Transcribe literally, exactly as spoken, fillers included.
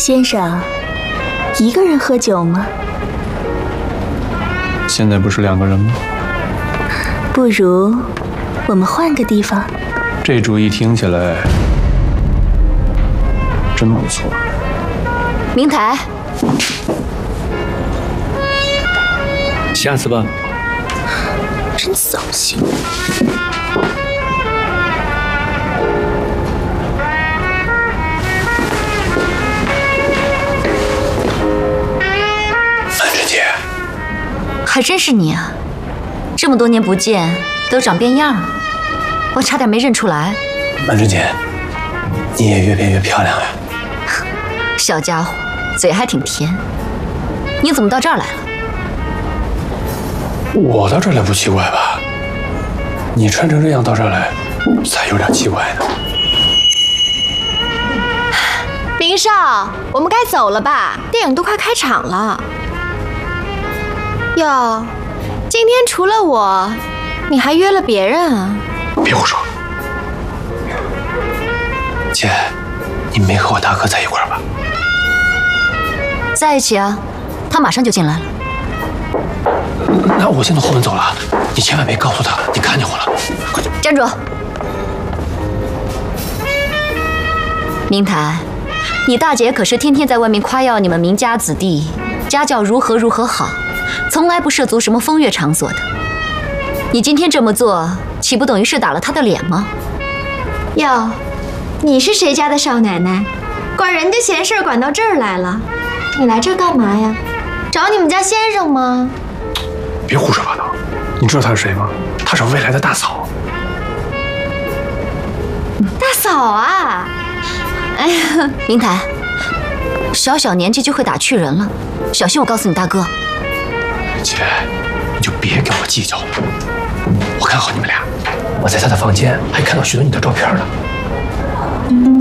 先生，一个人喝酒吗？ 现在不是两个人吗？ 不如我们换个地方。 这主意听起来真不错。 明台， 下次吧。 真扫兴。 范芷姐， 还真是你啊！这么多年不见，都长变样了，我差点没认出来。 范芷姐，你也越变越漂亮呀！ 小家伙，嘴还挺甜。你怎么到这儿来了？ 我到这儿来不奇怪吧？你穿成这样到这儿来，才有点奇怪呢。 明少，我们该走了吧？电影都快开场了。哟，今天除了我，你还约了别人啊？ 别胡说。姐，你没和我大哥在一块儿吧？ 在一起啊，他马上就进来了。 那我先从后门走了，你千万别告诉他你看见我了。快点， 站住！明台，你大姐可是天天在外面夸耀你们明家子弟家教如何如何好，从来不涉足什么风月场所的。你今天这么做，岂不等于是打了她的脸吗？ 哟，你是谁家的少奶奶？管人家闲事管到这儿来了？你来这儿干嘛呀？找你们家先生吗？ 别胡说八道！你知道她是谁吗？她是未来的大嫂。 大嫂啊！哎呀， 明台，小小年纪就会打趣人了，小心我告诉你大哥。 姐，你就别跟我计较了。我看好你们俩，我在他的房间还看到许多你的照片呢。